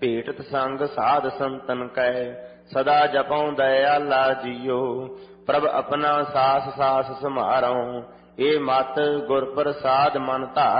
ਭੇਟਤ ਸੰਗ ਸਾਧ ਸੰਤਨ ਕੈ ਸਦਾ ਜਪਉ ਦਇਆਲਾ ਜੀਓ। ਪ੍ਰਭ ਆਪਣਾ ਸਾਸ ਸਾਸ ਸਮਾਰਉ ਏ ਮਤ ਗੁਰ ਪ੍ਰਸਾਦ ਮਨ ਧਾਰ